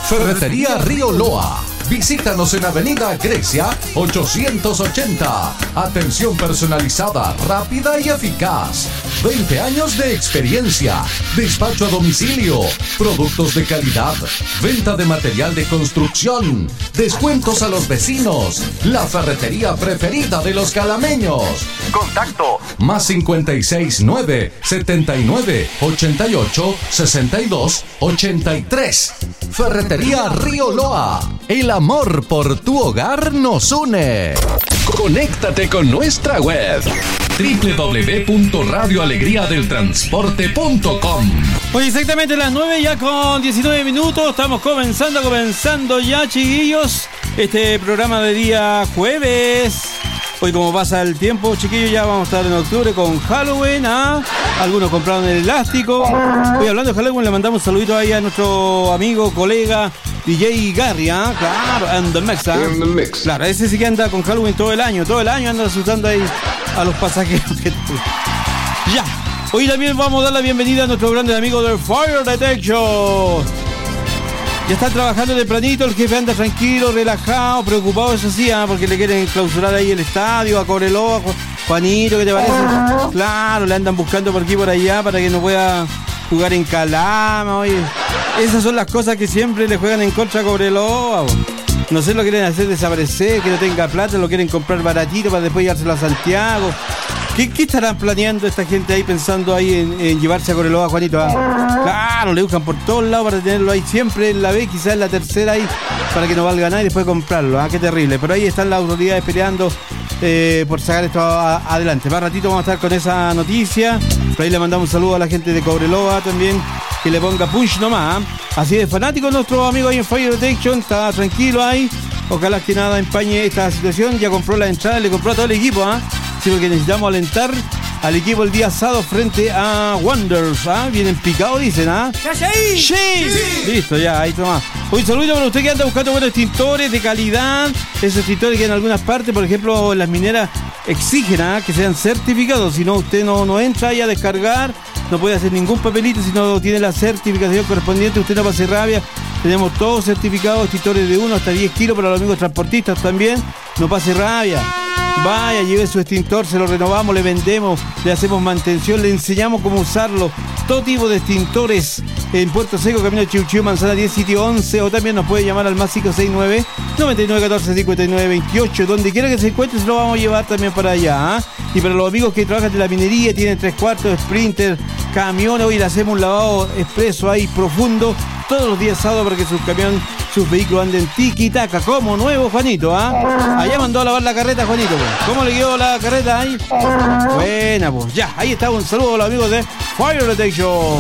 Ferretería Río Loa. Visítanos en Avenida Grecia 880. Atención personalizada, rápida y eficaz. 20 años de experiencia. Despacho a domicilio. Productos de calidad. Venta de material de construcción. Descuentos a los vecinos. La ferretería preferida de los calameños. Contacto más 569 79 88 62 83. Ferretería Río Loa. El amor por tu hogar nos une. Conéctate con nuestra web www.radioalegriadeltransporte.com. Hoy exactamente las 9 ya con 19 minutos. Estamos comenzando ya, chiquillos, este programa de día jueves. Hoy, como pasa el tiempo, chiquillos, ya vamos a estar en octubre con Halloween. Algunos compraron el elástico. Hoy, hablando de Halloween, le mandamos un saludito ahí a nuestro amigo, colega DJ Garry, claro, and the mix, In the mix. Claro, ese sí que anda con Halloween todo el año anda asustando ahí a los pasajeros. Ya, hoy también vamos a dar la bienvenida a nuestros grandes amigos del Fire Detection. Ya están trabajando tempranito, el jefe anda tranquilo, relajado, preocupado, eso sí, porque le quieren clausurar ahí el estadio, a Cobreloa, Juanito, ¿qué te parece? Claro, le andan buscando por aquí y por allá para que no pueda jugar en Calama, oye. Esas son las cosas que siempre le juegan en contra a Cobreloa. No sé, lo quieren hacer desaparecer, que no tenga plata, lo quieren comprar baratito para después llevárselo a Santiago. ¿Qué estarán planeando esta gente ahí, pensando ahí en llevarse a Cobreloa, Juanito? Claro, le buscan por todos lados para tenerlo ahí siempre en la B, quizás en la tercera ahí, para que no valga nada y después comprarlo. Qué terrible. Pero ahí están las autoridades peleando por sacar esto adelante. Más ratito vamos a estar con esa noticia. Por ahí le mandamos un saludo a la gente de Cobreloa también, que le ponga punch nomás. Así de fanático nuestro amigo ahí en Fire Detection, está tranquilo ahí. Ojalá que nada empañe esta situación. Ya compró la entrada, le compró a todo el equipo, Sí, porque necesitamos alentar al equipo el día sábado frente a Wanderers, Vienen picados, dicen, ¡Sí! Listo, ya, ahí toma. Un saludo para usted que anda buscando buenos extintores de calidad. Esos extintores que en algunas partes, por ejemplo, las mineras exigen que sean certificados. Si no, usted no entra ahí a descargar. No puede hacer ningún papelito si no tiene la certificación correspondiente. Usted no pase rabia. Tenemos todos certificados, extintores de 1 hasta 10 kilos para los amigos transportistas también. No pase rabia. Vaya, lleve su extintor, se lo renovamos, le vendemos, le hacemos mantención, le enseñamos cómo usarlo. Todo tipo de extintores en Puerto Seco, Camino Chiuchiu, Manzana 10, sitio 11. O también nos puede llamar al más 569 9914 5928. Donde quiera que se encuentre, se lo vamos a llevar también para allá. Y para los amigos que trabajan de la minería, tienen 3/4, sprinter, camiones. Hoy le hacemos un lavado expreso ahí profundo todos los días sábado para que sus vehículos anden tiki-taka como nuevo, Juanito, Allá mandó a lavar la carreta, Juanito, ¿Cómo le quedó la carreta ahí? Buena, pues. Ya, ahí está, un saludo a los amigos de Fire Detection.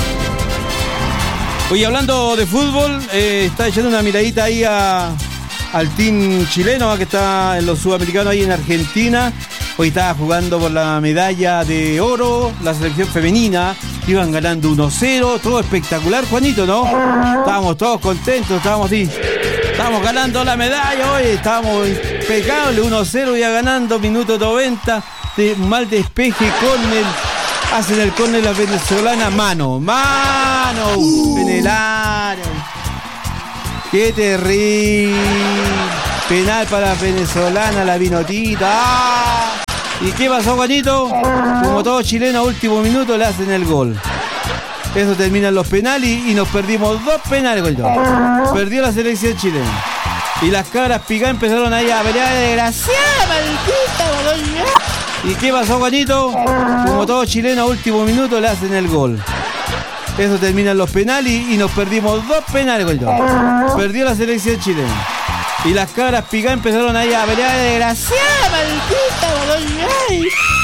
Oye, hablando de fútbol, está echando una miradita ahí al team chileno, que está en los sudamericanos ahí en Argentina. Hoy estaba jugando por la medalla de oro, la selección femenina. Iban ganando 1-0, todo espectacular, Juanito, ¿no? Estábamos todos contentos, estábamos ganando la medalla hoy, estábamos impecables, 1-0 ya ganando, minuto 90, de mal despeje, hacen el córner la venezolana, mano, en el área. Qué terrible, penal para la venezolana, la Vinotita. ¿Y qué pasó, Juanito? Como todo chileno, a último minuto le hacen el gol. Eso terminan los penales y nos perdimos 2 penales, Juanito. Perdió la selección chilena. Y las cabras picadas empezaron ahí a pelear, desgraciada, maldita. ¿Y qué pasó, Juanito? Como todo chileno, a último minuto le hacen el gol. Eso terminan los penales y nos perdimos 2 penales, Juanito. Perdió la selección chilena. Y las cabras picadas empezaron ahí a pelear, desgraciada, maldita.